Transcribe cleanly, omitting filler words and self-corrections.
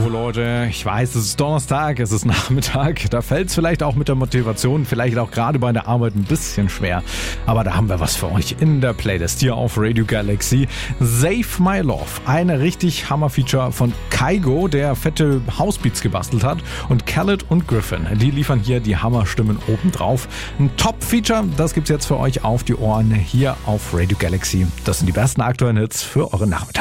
So Leute, ich weiß, es ist Donnerstag, es ist Nachmittag, da fällt es vielleicht auch mit der Motivation, vielleicht auch gerade bei der Arbeit ein bisschen schwer. Aber da haben wir was für euch in der Playlist hier auf Radio Galaxy. Save My Love, eine richtig Hammer-Feature von Kygo, der fette Housebeats gebastelt hat, und Khaled und Griffin, die liefern hier die Hammerstimmen obendrauf. Ein Top-Feature, das gibt's jetzt für euch auf die Ohren hier auf Radio Galaxy. Das sind die besten aktuellen Hits für euren Nachmittag.